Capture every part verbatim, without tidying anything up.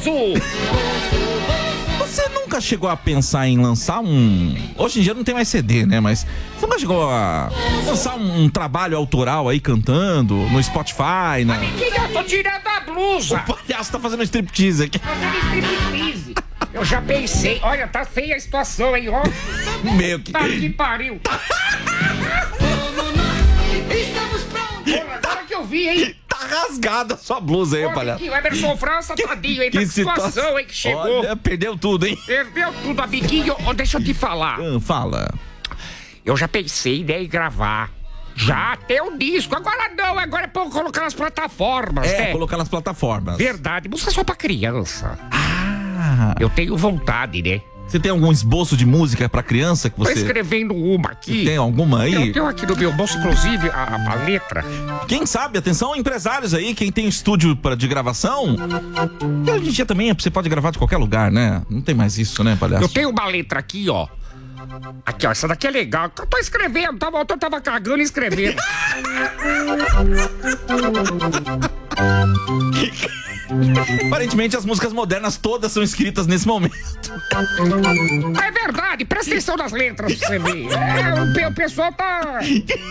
Você nunca chegou a pensar em lançar um... Hoje em dia não tem mais C D, né? Mas você nunca chegou a lançar um, um trabalho autoral aí cantando no Spotify, né? Amiguinho, eu tô tirando a blusa. O palhaço tá fazendo striptease aqui. Fazendo striptease. Eu já pensei. Olha, tá feia a situação, hein, ó. Meu que... Tá que pariu. Estamos prontos. Agora que eu vi, hein. Tá rasgada a sua blusa aí, Ô, palhaço. amiguinho, Emerson França, tadinho, hein. Tá que situação, hein, que chegou. Olha, perdeu tudo, hein? Perdeu tudo, amiguinho. Oh, deixa eu te falar. Ah, fala. Eu já pensei, né, em gravar. Já tem um disco. Agora não, agora é pra eu colocar nas plataformas, É, né? colocar nas plataformas. Verdade, música só pra criança. Ah, Eu tenho vontade, né? você tem algum esboço de música pra criança que Tô você... escrevendo uma aqui. Tem alguma aí? Eu tenho aqui no meu bolso, inclusive, a, a letra. Quem sabe, atenção, empresários aí, quem tem estúdio pra, de gravação. E hoje em dia também você pode gravar de qualquer lugar, né? Não tem mais isso, né, palhaço? Eu tenho uma letra aqui, ó. Aqui, ó, essa daqui é legal. Eu tô escrevendo, tava, eu tava cagando e escrevendo. Aparentemente as músicas modernas todas são escritas nesse momento. É verdade, presta atenção nas letras pra você ver. É, o, pe- o pessoal tá...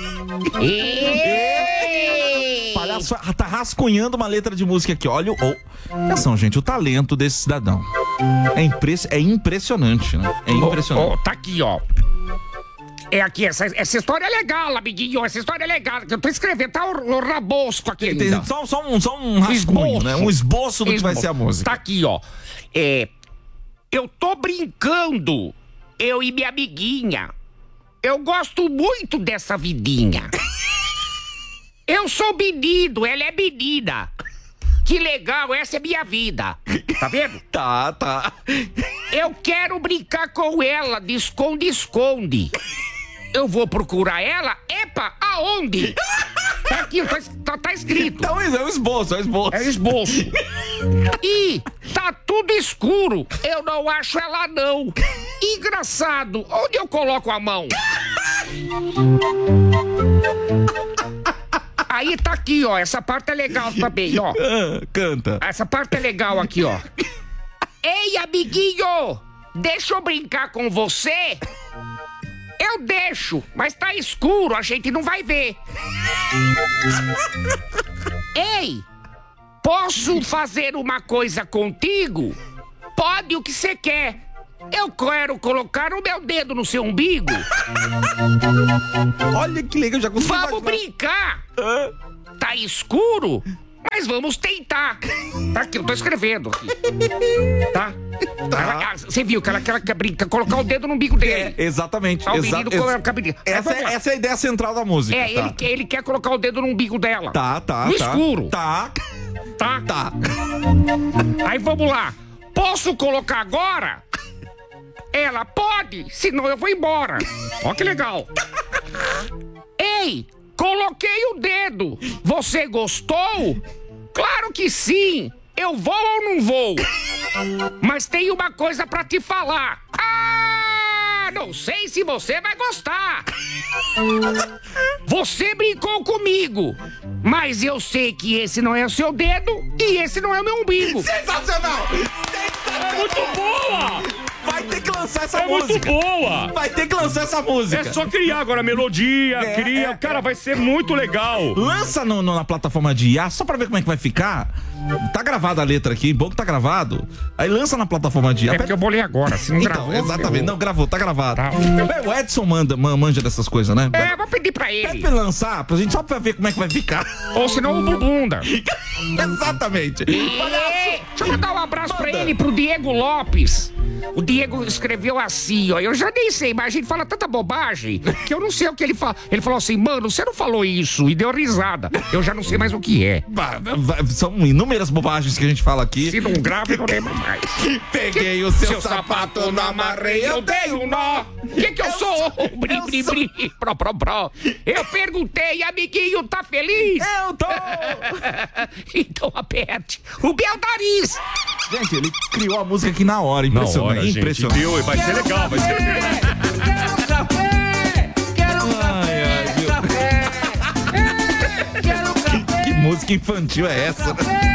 Ei! Palhaço tá rascunhando uma letra de música aqui. Olha o... Oh. Atenção, gente, o talento desse cidadão. É, impress... é impressionante, né? É impressionante. Ó, ó, tá aqui, ó. É aqui, essa, essa história é legal, amiguinho. Essa história é legal. Que eu tô escrevendo, tá o, o rabosco aqui Tem- ainda. Só, só um, só um rascunho, Esboço. né? Um esboço do que vai Esboço. ser a música. Tá aqui, ó. É. Eu tô brincando, eu e minha amiguinha. Eu gosto muito dessa vidinha. Eu sou menino, ela é menina. Que legal, essa é minha vida. Tá vendo? Tá, tá. Eu quero brincar com ela de esconde-esconde. Eu vou procurar ela, epa, aonde? Tá aqui, tá, tá, tá escrito. Então é um esboço, é um esboço. É esboço. E tá tudo escuro. Eu não acho ela, não. Engraçado. Onde eu coloco a mão? Aí tá aqui, ó. Essa parte é legal também, ó. Ah, canta. Essa parte é legal aqui, ó. Ei, amiguinho! Deixa eu brincar com você? Eu deixo, mas tá escuro, a gente não vai ver. Ei! Posso fazer uma coisa contigo? Pode o que você quer. Eu quero colocar o meu dedo no seu umbigo. Olha que legal, já consegui Vamos imaginar. brincar. Ah, Tá escuro, mas vamos tentar. Tá aqui, eu tô escrevendo aqui. Tá? Tá. Você viu que ela, que ela quer brincar, colocar o dedo no umbigo dele. É, exatamente. Tá, o exa- menino ex- com a cabelinha. Mas essa, vamos é, lá. essa é a ideia central da música. É, tá. ele, quer- ele quer colocar o dedo no umbigo dela. Tá, tá, No tá. escuro. Tá, Tá? tá. Aí vamos lá. Posso colocar agora? Ela pode, senão eu vou embora. Ó que legal. Ei, coloquei o dedo. Você gostou? Claro que sim. Eu vou ou não vou? Mas tem uma coisa pra te falar. Ah, não sei se você vai gostar. Você brincou comigo, mas eu sei que esse não é o seu dedo e esse não é o meu umbigo. Sensacional! É muito boa! Vai ter que lançar essa É muito música. boa! Vai ter que lançar essa música. É só criar agora a melodia, É, cria. é, Cara, vai ser muito legal. Lança no- no- na plataforma de I A, só pra ver como é que vai ficar. Tá gravada a letra aqui, bom que tá gravado. Aí lança na plataforma de I A. É porque eu bolei agora, se não Então, gravou. exatamente. ferrou. Não, gravou, tá gravado. Tá. O Edson manda, man- manja dessas coisas, né? É, vou pedir pra Pede ele. pra ele lançar, pra gente só pra ver como é que vai ficar. Ou senão o Bubunda. Exatamente. É, deixa eu mandar um abraço pra Manda. ele, pro Diego Lopes. O Diego escreveu assim, ó. Eu já nem sei, mas a gente fala tanta bobagem que eu não sei o que ele fala. Ele falou assim, mano, você não falou isso. E deu risada. Eu já não sei mais o que é. Bah, vai- São inúmeras bobagens que a gente fala aqui. Se não grava, eu não lembro mais. Peguei o seu, Seu sapato, não amarrei, eu dei um nó. O que que eu, sou? Bri, eu bri, sou- bri, pro, pro, pro. Eu perguntei, amiguinho, tá feliz? Eu tô! Então aperte o meu nariz. Gente, ele criou a música aqui na hora, Na impressionante. hora, gente. impressionante. Viu? Vai ser legal, vai ser legal. Quero café! Quero Ai, ai, viu? café! Quero café! Que música infantil é essa? Café!